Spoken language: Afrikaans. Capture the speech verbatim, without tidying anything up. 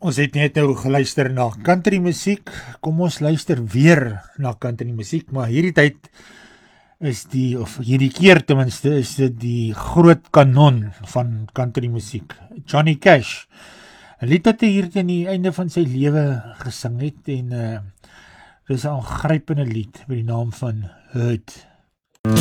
Ons het net nou geluister na country musiek, kom ons luister weer na country musiek, maar hierdie tyd is die, of hierdie keer tenminste, is dit die groot kanon van country musiek, Johnny Cash. 'n Lied wat hy hier teen die einde van sy lewe gesing het, en uh, dit is 'n aangrypende lied met die naam van Hurt.